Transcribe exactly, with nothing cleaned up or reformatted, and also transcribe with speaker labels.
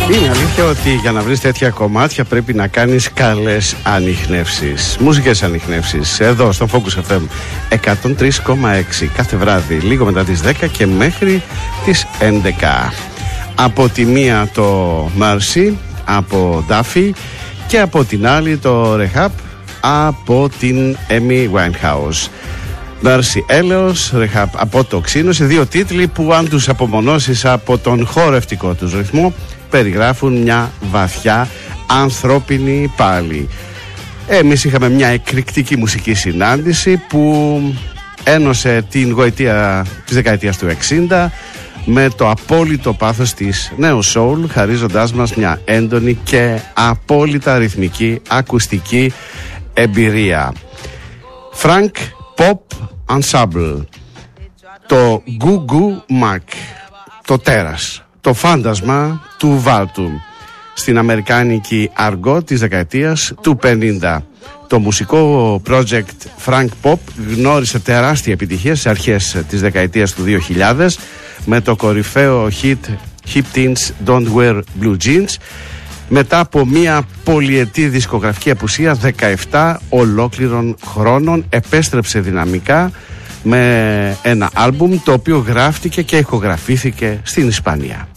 Speaker 1: Είναι αλήθεια ότι για να βρεις τέτοια κομμάτια πρέπει να κάνεις καλές ανιχνεύσεις, μουσικές ανιχνεύσεις. Εδώ στο Focus εφ εμ εκατόν τρία κόμμα έξι κάθε βράδυ, λίγο μετά τις δέκα και μέχρι τις έντεκα. Από τη μία το Mercy από Duffy και από την άλλη το Rehab από την Amy Winehouse. Mercy έλεος, Rehab από το Ξύνο, σε δύο τίτλοι που αν τους απομονώσεις από τον χορευτικό τους ρυθμό περιγράφουν μια βαθιά ανθρώπινη πάλη. Εμείς είχαμε μια εκρηκτική μουσική συνάντηση που ένωσε την γοητεία της δεκαετίας του εξήντα με το απόλυτο πάθος της νέου soul, χαρίζοντάς μας μια έντονη και απόλυτα ρυθμική ακουστική εμπειρία. Frank Pop Ensemble, το Goo Goo Mac, το τέρας, το φάντασμα του βάλτου στην αμερικάνικη αργό της δεκαετίας του πενήντα. Το μουσικό project Frank Pop γνώρισε τεράστια επιτυχία στις αρχές της δεκαετίας του δύο χιλιάδες με το κορυφαίο hit Hip Teens Don't Wear Blue Jeans. Μετά από μια πολυετή δισκογραφική απουσία δεκαεπτά ολόκληρων χρόνων επέστρεψε δυναμικά με ένα άλμπουμ το οποίο γράφτηκε και ηχογραφήθηκε στην Ισπανία.